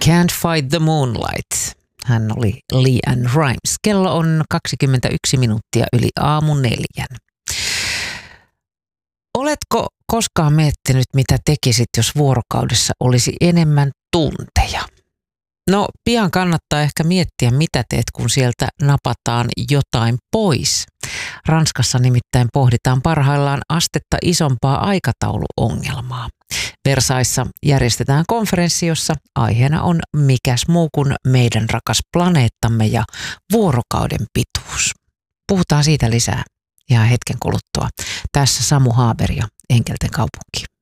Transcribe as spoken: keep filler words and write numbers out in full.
Can't Fight the Moonlight. Hän oli LeAnn Rimes. Kello on kaksikymmentäyksi minuuttia yli aamun neljän. Oletko koskaan miettinyt, mitä tekisit, jos vuorokaudessa olisi enemmän tunteja? No, pian kannattaa ehkä miettiä, mitä teet, kun sieltä napataan jotain pois. Ranskassa nimittäin pohditaan parhaillaan astetta isompaa aikatauluongelmaa. Versaissa järjestetään konferenssi, jossa aiheena on mikäs muu kuin meidän rakas planeettamme ja vuorokauden pituus. Puhutaan siitä lisää ihan hetken kuluttua. Tässä Samu Haaber ja Enkelten kaupunki.